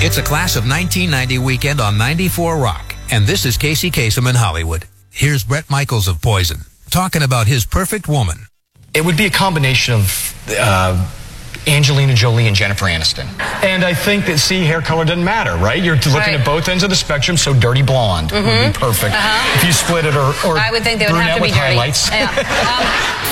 It's a class of 1990 weekend on 94 Rock, and this is Casey Kasem in Hollywood. Here's Bret Michaels of Poison, talking about his perfect woman. It would be a combination of Angelina Jolie and Jennifer Aniston. And I think that, hair color doesn't matter, right? You're looking at both ends of the spectrum, so dirty blonde would be perfect. If you split it, or I would think they would have to be with dirty. highlights. Yeah.